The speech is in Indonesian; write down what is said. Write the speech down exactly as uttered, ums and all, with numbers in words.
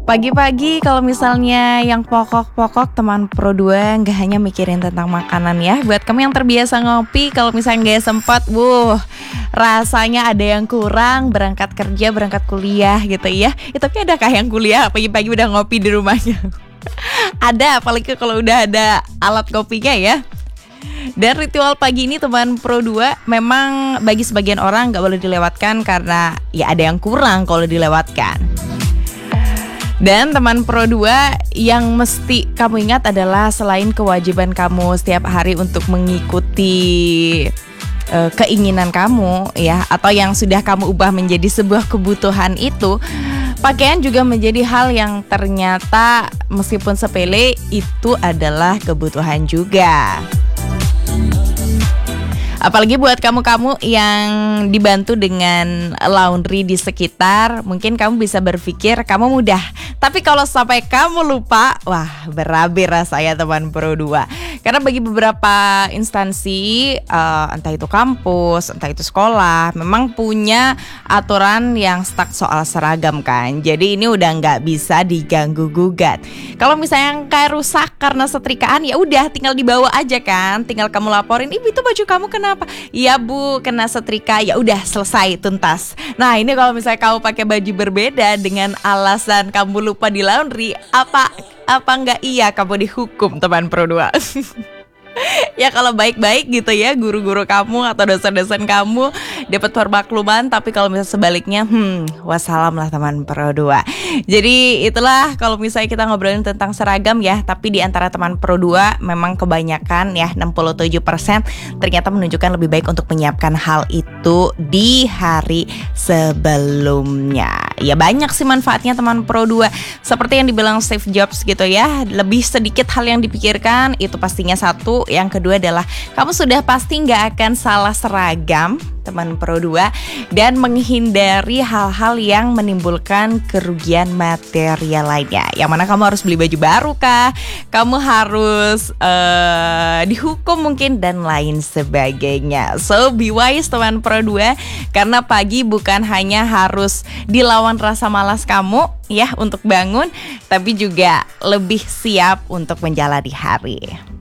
Pagi-pagi kalau misalnya yang pokok-pokok teman Pro dua nggak hanya mikirin tentang makanan ya. Buat kamu yang terbiasa ngopi, kalau misalnya nggak sempat, wuh, rasanya ada yang kurang berangkat kerja, berangkat kuliah gitu ya. Ya tapi adakah yang kuliah pagi-pagi udah ngopi di rumahnya? Ada, apalagi kalau udah ada alat kopinya ya. Dan ritual pagi ini teman Pro dua memang bagi sebagian orang nggak boleh dilewatkan karena ya ada yang kurang kalau dilewatkan. Dan teman Pro dua yang mesti kamu ingat adalah selain kewajiban kamu setiap hari untuk mengikuti uh, keinginan kamu ya, atau yang sudah kamu ubah menjadi sebuah kebutuhan itu, pakaian juga menjadi hal yang ternyata meskipun sepele itu adalah kebutuhan juga. Apalagi buat kamu-kamu yang dibantu dengan laundry di sekitar, mungkin kamu bisa berpikir kamu mudah. Tapi kalau sampai kamu lupa, wah berabe rasanya teman Pro dua. Karena bagi beberapa instansi, uh, entah itu kampus, entah itu sekolah, memang punya aturan yang stuck soal seragam kan. Jadi ini udah nggak bisa diganggu gugat. Kalau misalnya kayak rusak karena setrikaan, ya udah tinggal dibawa aja kan. Tinggal kamu laporin, ibu itu baju kamu kena apa? Iya bu, kena setrika. Ya udah selesai, tuntas. Nah ini kalau misalnya kamu pakai baju berbeda dengan alasan kamu lupa di laundry, apa apa enggak iya kamu dihukum teman Pro dua? Ya kalau baik-baik gitu ya, guru-guru kamu atau dosen-dosen kamu dapat permakluman, tapi kalau misalnya sebaliknya, hmm, wassalam lah teman Pro dua. Jadi itulah kalau misalnya kita ngobrolin tentang seragam ya, tapi di antara teman Pro dua memang kebanyakan ya enam puluh tujuh persen ternyata menunjukkan lebih baik untuk menyiapkan hal itu di hari sebelumnya. Ya banyak sih manfaatnya teman Pro dua. Seperti yang dibilang Steve Jobs gitu ya, lebih sedikit hal yang dipikirkan itu pastinya satu. Yang kedua adalah kamu sudah pasti gak akan salah seragam teman Pro dua, dan menghindari hal-hal yang menimbulkan kerugian material lainnya. Yang mana kamu harus beli baju baru kah? Kamu harus uh, dihukum mungkin dan lain sebagainya. So be wise teman Pro dua, karena pagi bukan hanya harus dilawan rasa malas kamu ya untuk bangun, tapi juga lebih siap untuk menjalani hari.